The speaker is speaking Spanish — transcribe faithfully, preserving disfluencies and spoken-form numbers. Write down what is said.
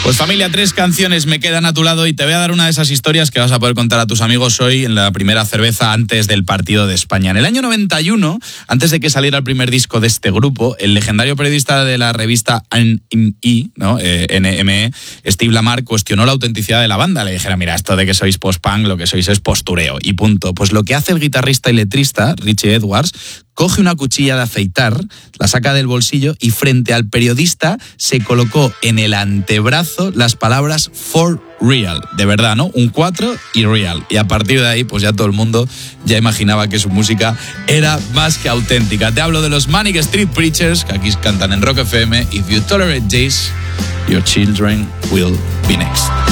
Pues familia, tres canciones me quedan a tu lado y te voy a dar una de esas historias que vas a poder contar a tus amigos hoy en la primera cerveza antes del partido de España. En el año noventa y uno, antes de que saliera el primer disco de este grupo, el legendario periodista de la revista N M E, ¿no? eh, N M E, Steve Lamar, cuestionó la autenticidad de la banda. Le dijera, mira, esto de que sois post-punk, lo que sois es postureo y punto. Pues lo que hace el guitarrista y letrista, Richie Edwards, coge una cuchilla de afeitar, la saca del bolsillo y frente al periodista se colocó en el antebrazo las palabras for real, de verdad, ¿no? Un cuatro y real. Y a partir de ahí, pues ya todo el mundo ya imaginaba que su música era más que auténtica. Te hablo de los Manic Street Preachers, que aquí cantan en Rock F M. If you tolerate this, your children will be next.